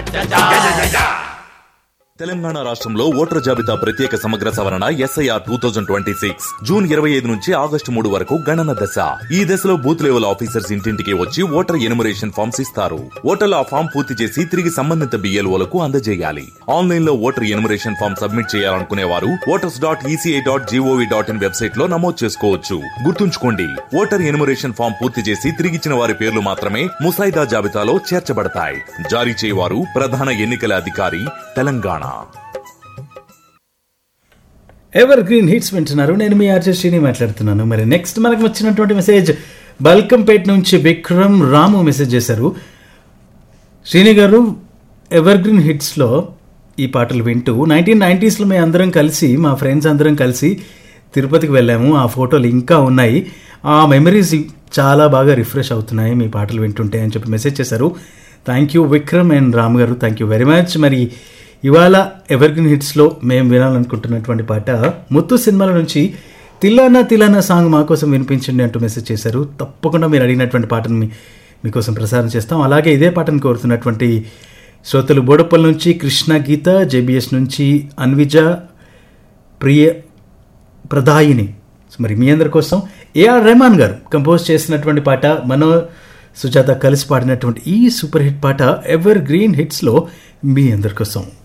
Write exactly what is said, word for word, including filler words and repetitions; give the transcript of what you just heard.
తెలంగాణ రాష్ట్రంలో ఓటర్ జాబితా ప్రత్యేక సమగ్ర సవరణ SIR two thousand twenty six June ఇరవై ఐదు నుంచి ఆగస్టు మూడు వరకు గణన దశ. ఈ దశలో బూత్ లెవెల్ ఆఫీసర్స్ ఇంటింటికి వచ్చి ఓటర్ ఎనుమరేషన్ ఫామ్స్ ఇస్తారు. ఓటర్లు ఆ ఫామ్ పూర్తి చేసి తిరిగి సంబంధిత బిఎల్ఓలకు అందజేయాలి. ఆన్లైన్ లో ఓటర్ ఎనుమరేషన్ ఫామ్ సబ్మిట్ చేయాలనుకునే వారు voters dot ECI dot GOV dot in website లో నమోదు చేసుకోవచ్చు. గుర్తుంచుకోండి, ఓటర్ ఎనుమరేషన్ ఫామ్ పూర్తి చేసి తిరిగిచ్చిన వారి పేర్లు మాత్రమే ముసాయిదా జాబితాలో చేర్చబడతాయి. జారీ చేయవారు ప్రధాన ఎన్నికల అధికారి, తెలంగాణ. ఎవర్ గ్రీన్ హిట్స్ వింటున్నారు. నేను మీ ఆర్జే శ్రీని మాట్లాడుతున్నాను. మరి నెక్స్ట్ మనకు వచ్చినటువంటి మెసేజ్ బల్కంపేట్ నుంచి విక్రమ్ రాము మెసేజ్ చేశారు. శ్రీని గారు, ఎవర్ గ్రీన్ హిట్స్లో ఈ పాటలు వింటూ నైన్టీన్ నైంటీస్లో మేము అందరం కలిసి, మా ఫ్రెండ్స్ అందరం కలిసి తిరుపతికి వెళ్ళాము. ఆ ఫోటోలు ఇంకా ఉన్నాయి. ఆ మెమరీస్ చాలా బాగా రిఫ్రెష్ అవుతున్నాయి మీ పాటలు వింటుంటే అని చెప్పి మెసేజ్ చేశారు. Thank you Vikram and Ram గారు, థ్యాంక్ యూ వెరీ మచ్. మరి ఇవాళ ఎవర్ గ్రీన్ హిట్స్లో మేము వినాలనుకుంటున్నటువంటి పాట ముత్తు సినిమాల నుంచి తిల్లానా తిల్లానా సాంగ్ మా కోసం వినిపించండి అంటూ మెసేజ్ చేశారు. తప్పకుండా మీరు అడిగినటువంటి పాటను మీ మీకోసం ప్రసారం చేస్తాం. అలాగే ఇదే పాటను కోరుతున్నటువంటి శ్రోతలు బోడప్పల్ నుంచి కృష్ణ గీత, జేబిఎస్ నుంచి అన్విజ, ప్రియ ప్రదాయిని. మరి మీ అందరి కోసం ఏఆర్ రెహమాన్ గారు కంపోజ్ చేసినటువంటి పాట, మనో సుజాత కలిసి పాడినటువంటి ఈ సూపర్ హిట్ పాట ఎవర్ గ్రీన్ హిట్స్లో మీ అందరి కోసం.